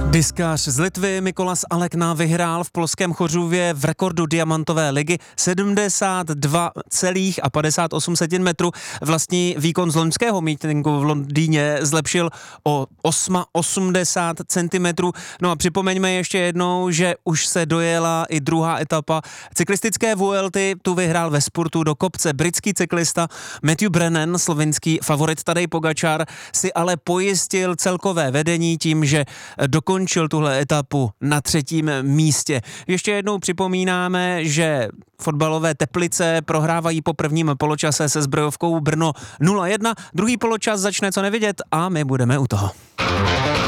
Diskář z Litvy Mikolas Alekna vyhrál v polském Chořově v rekordu diamantové ligy 72,58 metru. Vlastní výkon z loňského mítinku v Londýně zlepšil o 80 centimetrů. No a připomeňme ještě jednou, že už se dojela i druhá etapa cyklistické Vuelty. Tu vyhrál ve spurtu do kopce britský cyklista Matthew Brennan, slovinský favorit Tadej Pogačar si ale pojistil celkové vedení tím, že dokončil tuhle etapu na 3. místě. Ještě jednou připomínáme, že fotbalové Teplice prohrávají po prvním poločase se Zbrojovkou Brno 0-1. Druhý poločas začne co nevidět a my budeme u toho.